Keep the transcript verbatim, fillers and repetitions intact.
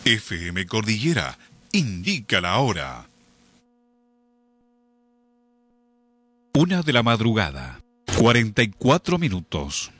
F M Cordillera indica la hora. Una de la madrugada, cuarenta y cuatro minutos.